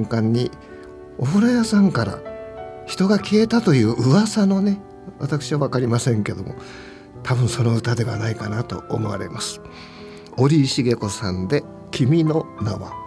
瞬間にお風呂屋さんから人が消えたという噂のね、私は分かりませんけども、多分その歌ではないかなと思われます。折井茂子さんで君の名は。